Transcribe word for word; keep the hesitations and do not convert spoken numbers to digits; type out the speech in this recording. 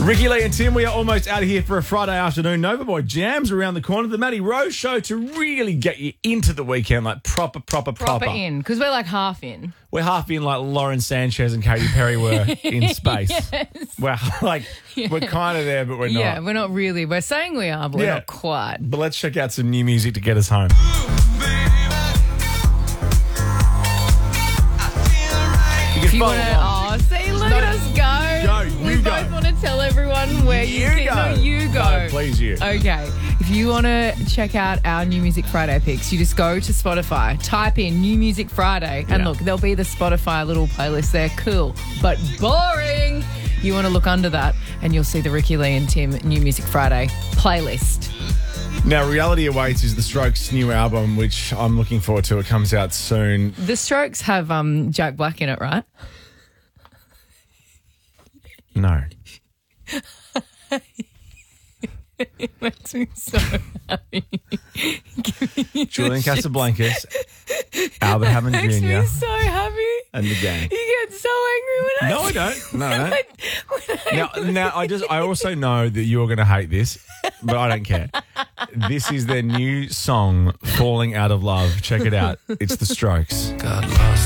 Ricky Lee and Tim, we are almost out of here for a Friday afternoon. Nova Boy Jams around the corner. The Matty Rose Show to really get you into the weekend, like proper, proper, proper. Proper in, because we're like half in. We're half in like Lauren Sanchez and Katy Perry were in space. Yes. We're like, yeah. we're kind of there, but we're not. Yeah, we're not really. We're saying we are, but Yeah. we're not quite. But let's check out some new music to get us home. You If can you follow want to, along. oh, see, look at us go. Go, we you both go. want to tell everyone where you, You can. go. No, you go. No, please you. Okay. If you want to check out our New Music Friday picks, you just go to Spotify, type in New Music Friday, and Yeah. look, there'll be the Spotify little playlist there. Cool, but boring. You want to look under that, and you'll see the Ricky Lee and Tim New Music Friday playlist. Now, Reality Awaits is the Strokes' new album, which I'm looking forward to. It comes out soon. The Strokes have um, Jack Black in it, right? No. It makes me so happy. Julian Casablancas, Albert Hammond It makes Junior me so happy. and the gang. You get so angry when I No, I don't. No, I when don't. I- when I- Now, now I just I also know that you're going to hate this, but I don't care. This is their new song, "Falling Out of Love." Check it out. It's the Strokes. Got lost